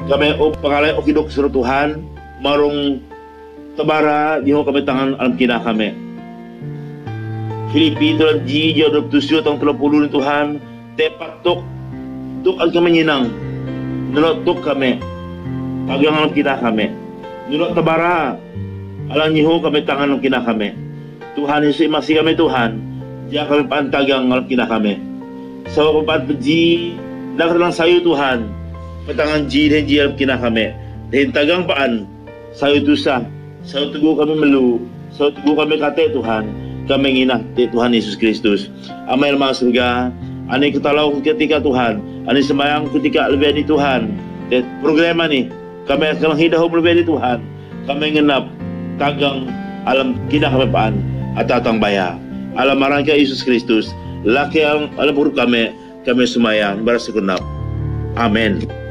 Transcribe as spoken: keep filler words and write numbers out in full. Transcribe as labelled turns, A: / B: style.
A: Kami o pangalay o kidok sa Tuhan, marong tabara, di mo kami tangan alam kina kami. Filipino lang di, di adoptusyo, tang tulapulo ni Tuhan, tepatok, tuk ang kami ninang, nulotok kami, agang alam kina kami. Nulot tabara, alam niyo kami tangan alam kina kami. Tuhan, Yesus, masih kami Tuhan, di kami paantagang alam kina kami. So, kung paano di, lakat lang sa'yo Tuhan, patangan di, di alam kina kami. Dahil tagang paan, sa'yo tusa, sa'yo tugo kami malu, sa'yo tugo kami kate Tuhan, kami ngina, di Tuhan Yesus Kristus. Amay na mga surga, anay katalaw kong ketika Tuhan, anay samayang ketika lebih ni Tuhan, di programa ni, kami kalang hidahom lebih ni Tuhan, kami ngenap, tagang alam kina kami paan, at tatang baya. Alam marang ka Yesus Kristus, laki ang alam puro kami, kami sumayang, bara sa kunap. Amen.